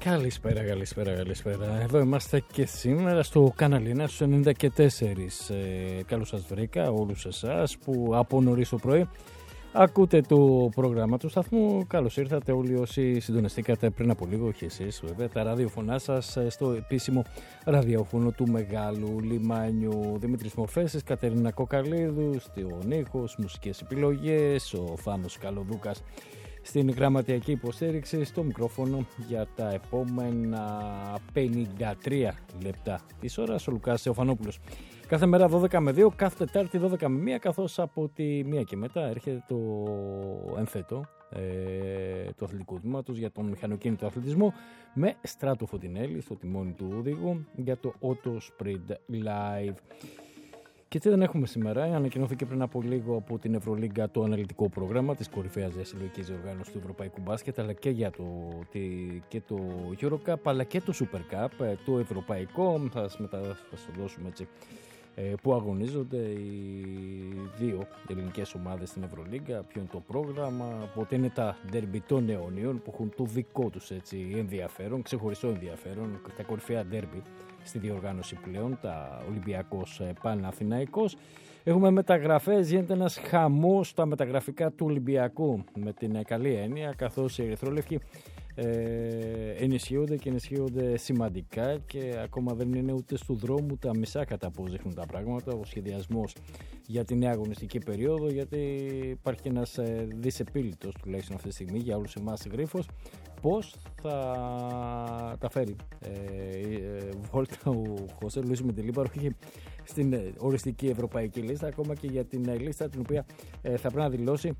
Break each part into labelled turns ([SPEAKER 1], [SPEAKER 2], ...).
[SPEAKER 1] Καλησπέρα. Εδώ είμαστε και σήμερα στο κανάλι 1 στους 94. Καλώς σας βρήκα όλους εσάς που από νωρίς το πρωί ακούτε το πρόγραμμα του σταθμού. Καλώς ήρθατε όλοι όσοι συντονιστήκατε πριν από λίγο, όχι εσείς βέβαια, τα ραδιοφωνά σας στο επίσημο ραδιόφωνο του Μεγάλου Λιμάνιου. Δημήτρης Μορφέσης, Κατερίνα Κοκαλίδου, στον ήχος, μουσικές επιλογές, ο Θάνος Καλοδούκας στην γραμματιακή υποστήριξη, στο μικρόφωνο για τα επόμενα 53 λεπτά της ώρας, ο Λουκάς Θεοφανόπουλος. Κάθε μέρα 12 με 2, κάθε Τετάρτη 12 με 1, καθώς από τη 1 και μετά έρχεται το εμφέτο του αθλητικού τμήματος για τον μηχανοκίνητο αθλητισμό με Στράτο Φωτεινέλη στο τιμόνι του οδηγού για το Auto Sprint Live. Και τι δεν έχουμε σήμερα, ανακοινώθηκε πριν από λίγο από την Ευρωλίγκα το αναλυτικό πρόγραμμα της κορυφαίας διασυλλογικής διοργάνωσης του Ευρωπαϊκού Μπάσκετ, αλλά και για το EuroCup, αλλά και το Super Cup, το Ευρωπαϊκό. Θα σας το δώσουμε έτσι, που αγωνίζονται οι δύο ελληνικές ομάδες στην Ευρωλίγκα, ποιο είναι το πρόγραμμα, πότε είναι τα ντέρμπι των αιωνίων που έχουν το δικό τους έτσι ενδιαφέρον, ξεχωριστό ενδιαφέρον, τα κορυφαία ντέρμπι στη διοργάνωση πλέον, τα Ολυμπιακός Παναθηναϊκός. Έχουμε μεταγραφές, γίνεται ένας χαμός στα μεταγραφικά του Ολυμπιακού με την καλή έννοια, καθώς οι ερυθρόλευκοι ενισχύονται σημαντικά και ακόμα δεν είναι ούτε στου δρόμου τα μισά κατά πώς δείχνουν τα πράγματα. Ο σχεδιασμός για τη νέα αγωνιστική περίοδο, γιατί υπάρχει και ένας δυσεπίλητος τουλάχιστον αυτή τη στιγμή για όλους εμάς γρίφος, πώς θα τα φέρει βόλτα ο Χωσέ Λουίς Μεντιλίμπαρο στην οριστική ευρωπαϊκή λίστα, ακόμα και για την λίστα την οποία θα πρέπει να δηλώσει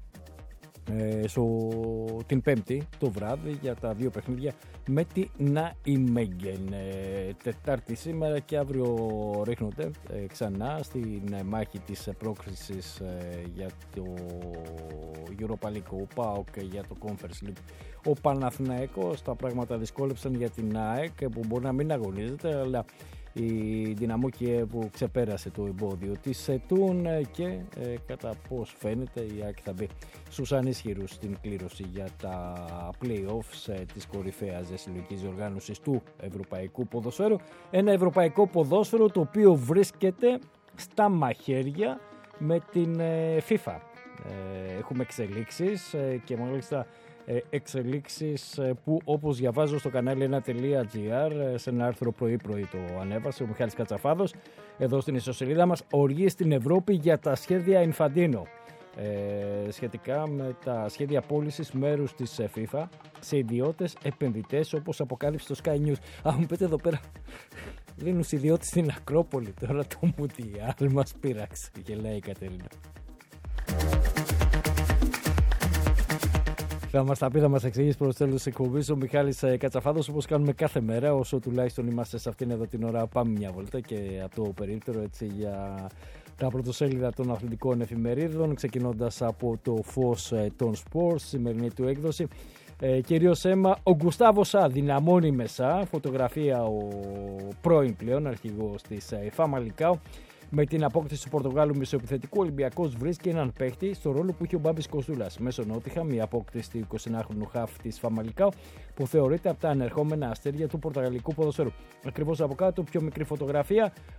[SPEAKER 1] την Πέμπτη το βράδυ για τα δύο παιχνίδια με τη Νάιμεγγεν. Τετάρτη σήμερα και αύριο ρίχνονται ξανά στην μάχη της πρόκρισης για το Europa League, ο ΠΑΟΚ για το Conference League. Ο Παναθηναϊκός, τα πράγματα δυσκόλεψαν για την ΑΕΚ που μπορεί να μην αγωνίζεται, αλλά η Δυναμό Κιέβου ξεπέρασε το εμπόδιο της ΕΤΟΥΝ και κατά πώς φαίνεται η ΑΕΚ θα μπει στους ανίσχυρους στην κλήρωση για τα play-offs της κορυφαίας διασυλλογικής διοργάνωσης του ευρωπαϊκού ποδοσφαίρου. Ένα ευρωπαϊκό ποδόσφαιρο το οποίο βρίσκεται στα μαχαίρια με την FIFA. Έχουμε εξελίξεις και μάλιστα εξελίξεις που, όπως διαβάζω στο κανάλι 1.gr, σε ένα άρθρο πρωί-πρωί το ανέβασε ο Μιχάλης Κατσαφάδος εδώ στην ιστοσελίδα μας, οργή στην Ευρώπη για τα σχέδια Ινφαντίνο, σχετικά με τα σχέδια πώλησης μέρους της FIFA σε ιδιώτες επενδυτές, όπως αποκάλυψε το Sky News. Μου πείτε εδώ πέρα δίνουν ιδιώτες στην Ακρόπολη τώρα το Μουντιάλ, μας πείραξε, γελάει η Κατερίνα. Θα μας τα πει, θα μας εξηγήσει προς το τέλος της εκπομπής ο Μιχάλης Κατσαφάδος, όπως κάνουμε κάθε μέρα, όσο τουλάχιστον είμαστε σε αυτήν εδώ την ώρα. Πάμε μια βόλτα και από το περίπτερο έτσι για τα πρωτοσέλιδα των αθλητικών εφημερίδων, ξεκινώντας από το φως των sports, σημερινή του έκδοση. Κυρίως αίμα, ο Γκουστάβο Σα δυναμώνει μεσά, φωτογραφία ο πρώην πλέον αρχηγός της Φαμαλικάου. Με την απόκτηση του Πορτογάλου μεσοεπιθετικού, ο Ολυμπιακός βρίσκει έναν παίχτη στο ρόλο που είχε ο Μπάμπης Κοστούλας μέσω Νότιχαμ, η απόκτηση του 29χρονου χαφ της Φαμαλικάου, που θεωρείται από τα ανερχόμενα αστέρια του πορτογαλικού ποδοσφαίρου. Ακριβώς από κάτω, πιο μικρή φωτογραφία,